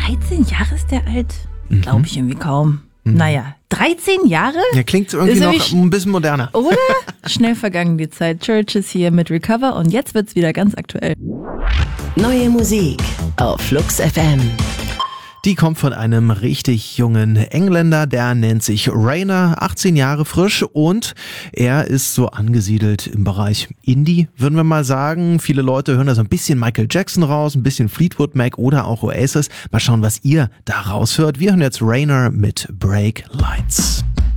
13 Jahre ist der alt? Glaube ich irgendwie kaum. Naja, 13 Jahre? Ja, klingt irgendwie noch ein bisschen moderner. Oder? Schnell vergangen die Zeit. Churches hier mit Recover und jetzt wird's wieder ganz aktuell. Neue Musik auf Flux FM. Die kommt von einem richtig jungen Engländer, der nennt sich Rainer, 18 Jahre frisch und er ist so angesiedelt im Bereich Indie, würden wir mal sagen. Viele Leute hören da so ein bisschen Michael Jackson raus, ein bisschen Fleetwood Mac oder auch Oasis. Mal schauen, was ihr da raushört. Wir hören jetzt Rainer mit Break Lights.